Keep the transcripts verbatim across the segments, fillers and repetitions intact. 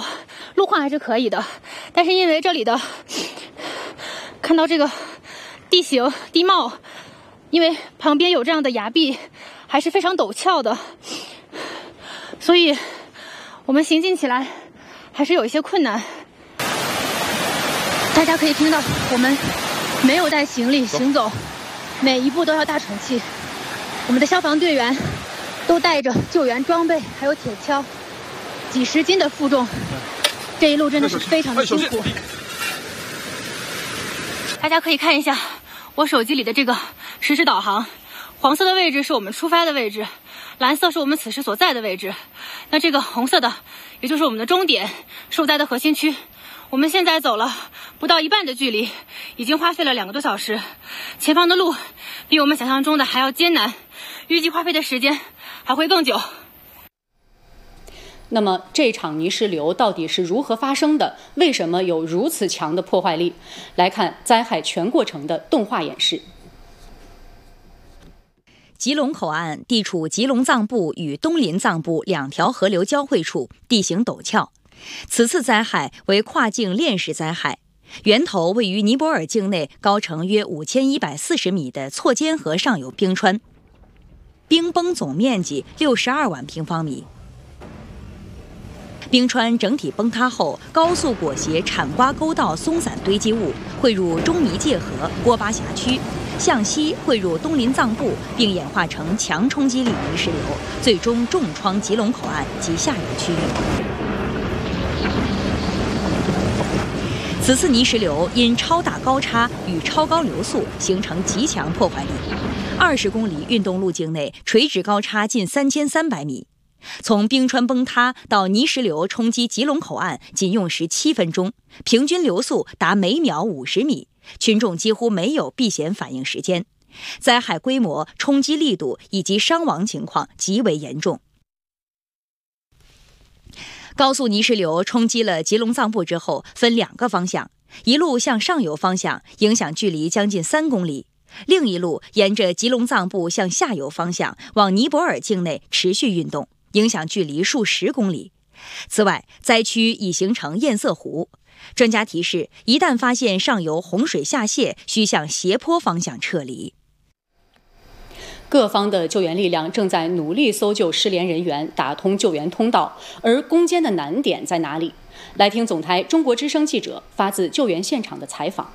路况还是可以的，但是因为这里的看到这个地形地貌，因为旁边有这样的崖壁，还是非常陡峭的，所以我们行进起来还是有一些困难。大家可以听到我们没有带行李行走，每一步都要大喘气。我们的消防队员都带着救援装备，还有铁锹，几十斤的负重，这一路真的是非常的辛苦。大家可以看一下我手机里的这个实时导航，黄色的位置是我们出发的位置，蓝色是我们此时所在的位置，那这个红色的也就是我们的终点，受灾的核心区。我们现在走了不到一半的距离，已经花费了两个多小时，前方的路比我们想象中的还要艰难，预计花费的时间还会更久。 那么这场泥石流到底是如何发生的？为什么有如此强的破坏力？来看灾害全过程的动画演示。 吉隆口岸地处吉隆藏布与东林藏布两条河流交汇处，地形陡峭。此次灾害为跨境链式灾害，源头位于尼泊尔境内高程约五千一百四十米的错肩河上游冰川，冰崩总面积六十二万平方米。冰川整体崩塌后，高速裹挟产瓜沟道松散堆积物汇入中尼界河郭巴峡区，向西汇入东林藏布，并演化成强冲击力泥石流，最终重创吉隆口岸及下游区域。此次泥石流因超大高差与超高流速形成极强破坏力，二十公里运动路径内垂直高差近三千三百米。从冰川崩塌到泥石流冲击吉隆口岸仅用时七分钟，平均流速达每秒五十米，群众几乎没有避险反应时间。灾害规模、冲击力度以及伤亡情况极为严重。高速泥石流冲击了吉隆藏布之后，分两个方向，一路向上游方向，影响距离将近三公里；另一路沿着吉隆藏布向下游方向，往尼泊尔境内持续运动，影响距离数十公里。此外，灾区已形成堰塞湖。专家提示，一旦发现上游洪水下泄，需向斜坡方向撤离。 各方的救援力量正在努力搜救失联人员，打通救援通道，而攻坚的难点在哪里？来听总台中国之声记者发自救援现场的采访。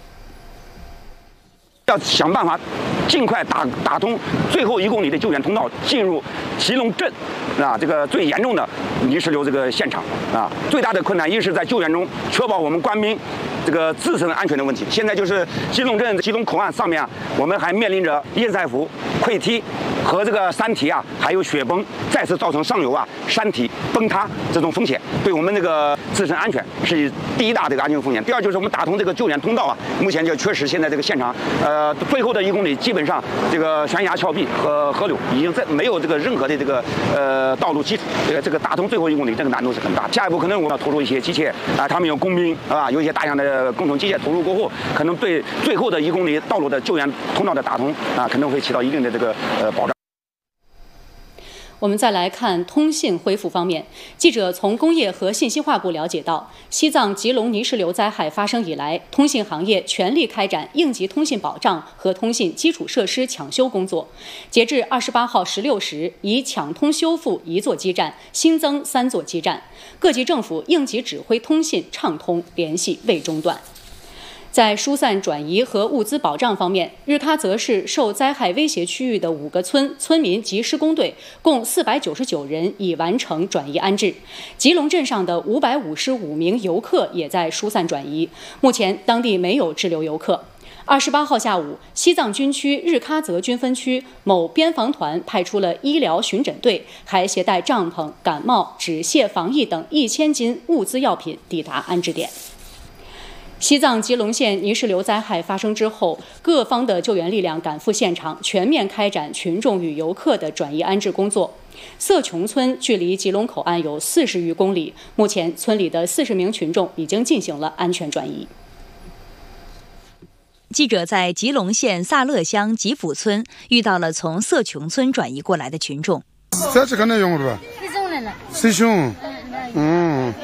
要想办法尽快打打通最后一公里的救援通道，进入吉隆镇啊，这个最严重的泥石流这个现场啊。最大的困难一是在救援中确保我们官兵这个自身安全的问题。现在就是吉隆镇吉隆口岸上面啊，我们还面临着堰塞湖溃堤和这个山体啊，还有雪崩再次造成上游啊山体崩塌这种风险，对我们这个自身安全是第一大这个安全风险。第二就是我们打通这个救援通道啊，目前就确实现在这个现场呃。呃，最后的一公里基本上这个悬崖峭壁和河流已经在没有这个任何的这个呃道路基础，这个这个打通最后一公里这个难度是很大。下一步可能我们要投入一些机械啊，他们有工兵啊，有一些大量的工程机械投入过后，可能对最后的一公里道路的救援通道的打通啊，可能会起到一定的这个呃保障。 我们再来看通信恢复方面，记者从工业和信息化部了解到，西藏吉隆泥石流灾害发生以来，通信行业全力开展应急通信保障和通信基础设施抢修工作。截至二十八号十六时，已抢通修复一座基站，新增三座基站，各级政府应急指挥通信畅通，联系未中断。在疏散转移和物资保障方面，日喀则市受灾害威胁区域的五个村村民及施工队共四百九十九人已完成转移安置。吉隆镇上的五百五十五名游客也在疏散转移，目前当地没有滞留游客。二十八号下午，西藏军区日喀则军分区某边防团派出了医疗巡诊队，还携带帐篷、感冒、止泻、防疫等一千斤物资药品抵达安置点。西藏吉隆县泥石流灾害发生之后，各方的救援力量赶赴现场，全面开展群众与游客的转移安置工作。色琼村距离吉隆口岸有四十余公里，目前村里的四十名群众已经进行了安全转移。 记者在吉隆县萨勒乡吉府村遇到了从色琼村转移过来的群众。 这是可能用的吧？谁凶？嗯。